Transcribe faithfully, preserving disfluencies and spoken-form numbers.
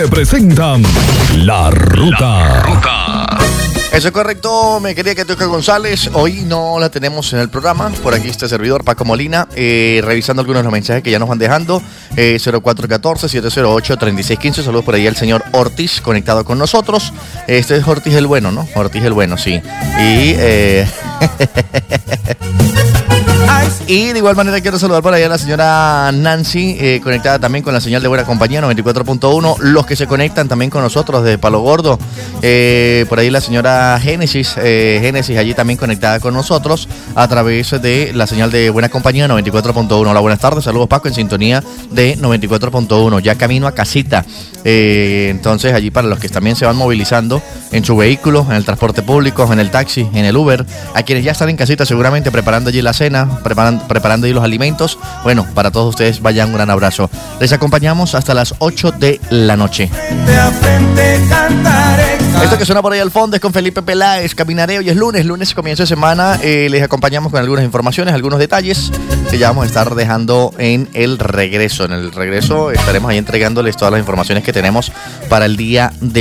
Presentan La Ruta. La Ruta. Eso es correcto, me quería Catuca González. Hoy no la tenemos en el programa. Por aquí este servidor, Paco Molina, eh, revisando algunos de los mensajes que ya nos van dejando. Eh, cero cuatro uno cuatro, siete cero ocho, tres seis uno cinco. Saludos por ahí al señor Ortiz, conectado con nosotros. Este es Ortiz el Bueno, ¿no? Ortiz el Bueno, sí. Y... Eh... Y de igual manera quiero saludar por ahí a la señora Nancy, eh, conectada también con la señal de Buena Compañía noventa y cuatro punto uno. Los que se conectan también con nosotros de Palo Gordo. Eh, por ahí la señora Génesis, eh, Génesis allí también conectada con nosotros a través de la señal de Buena Compañía noventa y cuatro punto uno. Hola, buenas tardes. Saludos, Paco, en sintonía de noventa y cuatro punto uno. Ya camino a casita. Eh, entonces allí para los que también se van movilizando en su vehículo, en el transporte público, en el taxi, en el Uber, a quienes ya están en casita seguramente preparando allí la cena, preparando, preparando allí los alimentos. Bueno, para todos ustedes vayan un gran abrazo. Les acompañamos hasta las ocho de la noche. Esto que suena por ahí al fondo es con Felipe Peláez, Caminaré. Hoy es lunes, lunes comienzo de semana. Eh, les acompañamos con algunas informaciones, algunos detalles que ya vamos a estar dejando en el regreso. En el regreso estaremos ahí entregándoles todas las informaciones que tenemos para el día de hoy.